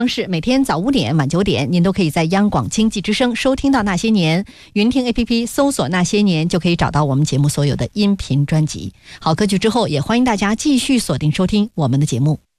是每天早5点晚9点，您都可以在央广经济之声收听到那些年。云听 APP 搜索那些年，就可以找到我们节目所有的音频专辑。好，歌曲之后也欢迎大家继续锁定收听我们的节目。